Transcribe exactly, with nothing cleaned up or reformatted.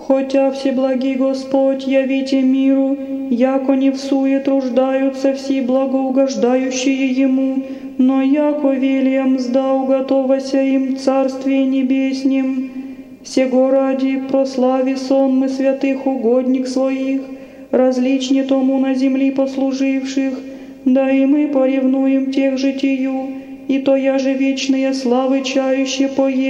Хотя всеблагий Господь явите миру, яко не в суе труждаются все благоугождающие Ему, но яко велием мзда уготовася им Царствие Небеснем. Сего ради прослави сонмы святых угодник своих, различне тому на земли послуживших, да и мы поревнуем тех житию, и то я же вечные славы чающие поем.